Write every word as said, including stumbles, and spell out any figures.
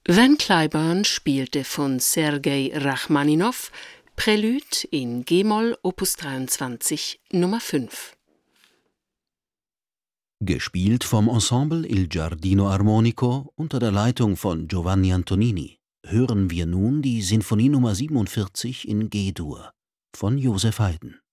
Van Cliburn spielte von Sergei Rachmaninow Prälude in G-Moll Opus dreiundzwanzig Nummer fünf. Gespielt vom Ensemble Il Giardino Armonico unter der Leitung von Giovanni Antonini hören wir nun die Sinfonie Nummer siebenundvierzig in G-Dur von Joseph Haydn.